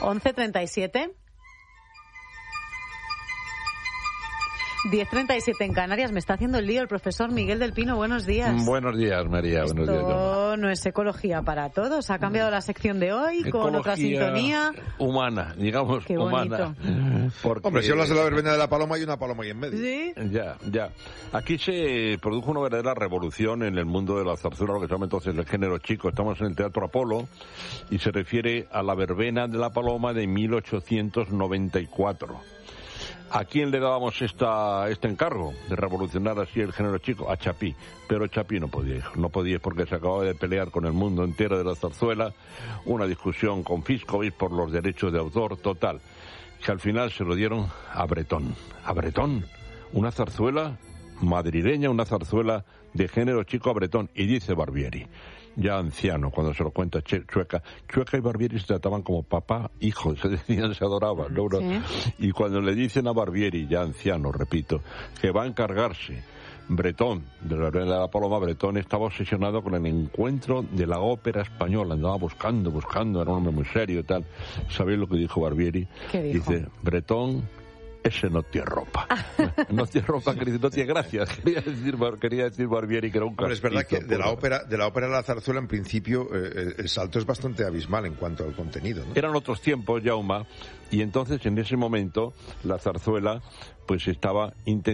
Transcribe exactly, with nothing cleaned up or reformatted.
once treinta y siete. diez treinta y siete en Canarias. Me está haciendo el lío el profesor Miguel del Pino. Buenos días. Buenos días, María. Esto Buenos días, Yolanda. No es ecología para todos. Ha cambiado la sección de hoy ecología con otra sintonía. Humana, digamos, Qué humana. Porque... Hombre, si hablas de la verbena de la paloma, hay una paloma ahí en medio. ¿Sí? Ya, ya. Aquí se produjo una verdadera revolución en el mundo de la zarzuela, lo que se llama entonces el género chico. Estamos en el Teatro Apolo y se refiere a la verbena de la paloma de mil ochocientos noventa y cuatro. ¿A quién le dábamos esta, este encargo de revolucionar así el género chico? A Chapí. Pero Chapí no podía, hijo. No podía porque se acababa de pelear con el mundo entero de la zarzuela, una discusión con Fiscovich por los derechos de autor total, que al final se lo dieron a Bretón. A Bretón, una zarzuela madrileña, una zarzuela de género chico a Bretón. Y dice Barbieri, ya anciano, cuando se lo cuenta Chueca, Chueca y Barbieri se trataban como papá, hijo, se decían, se adoraban, ¿no? Sí. Y cuando le dicen a Barbieri, ya anciano, repito, que va a encargarse Bretón, de la de la Paloma, Bretón estaba obsesionado con el encuentro de la ópera española, andaba buscando, buscando, era un hombre muy serio y tal. ¿Sabéis lo que dijo Barbieri? ¿Qué dijo? Dice, Bretón, ese no tiene ropa. No tiene ropa, que dice, no tiene gracias. Quería decir, quería decir Barbieri que era un Hombre, es verdad que de la por... ópera de la ópera a la zarzuela, en principio, eh, el salto es bastante abismal en cuanto al contenido, ¿no? Eran otros tiempos, Jaume, y entonces en ese momento la zarzuela pues estaba intentando